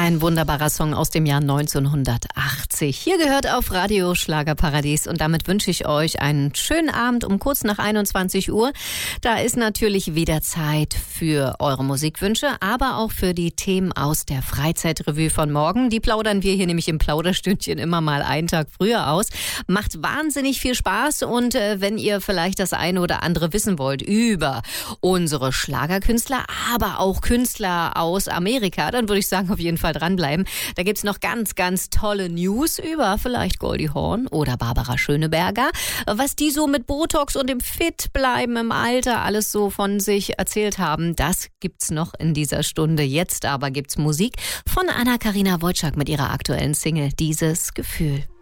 Ein wunderbarer Song aus dem Jahr 1980. Hier gehört auf Radio Schlagerparadies und damit wünsche ich euch einen schönen Abend um kurz nach 21 Uhr. Da ist natürlich wieder Zeit für eure Musikwünsche, aber auch für die Themen aus der Freizeitrevue von morgen. Die plaudern wir hier nämlich im Plauderstündchen immer mal einen Tag früher aus. Macht wahnsinnig viel Spaß und wenn ihr vielleicht das eine oder andere wissen wollt über unsere Schlagerkünstler, aber auch Künstler aus Amerika, dann würde ich sagen, auf jeden Fall dranbleiben. Da gibt's noch ganz, ganz tolle News über vielleicht Goldie Hawn oder Barbara Schöneberger. Was die so mit Botox und dem Fitbleiben im Alter alles so von sich erzählt haben, das gibt's noch in dieser Stunde. Jetzt aber gibt's Musik von Anna-Karina Wojcik mit ihrer aktuellen Single Dieses Gefühl.